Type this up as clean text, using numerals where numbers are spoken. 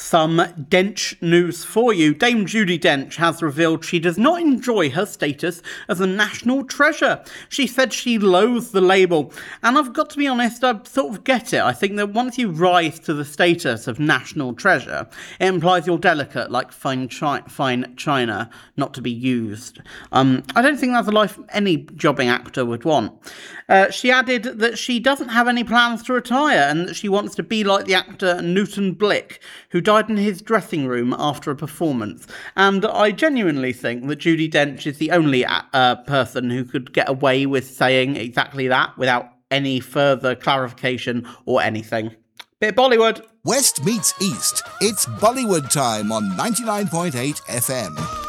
Some Dench news for you. Dame Judi Dench has revealed she does not enjoy her status as a national treasure. She said she loathes the label, and I've got to be honest, I sort of get it. I think that once you rise to the status of national treasure, it implies you're delicate, like fine china, not to be used. I don't think that's a life any jobbing actor would want. She added that she doesn't have any plans to retire, and that she wants to be like the actor Newton Blick, who died in his dressing room after a performance. And I genuinely think that Judi Dench is the only person who could get away with saying exactly that without any further clarification or anything. Bit of Bollywood. West meets East. It's Bollywood time on 99.8 FM.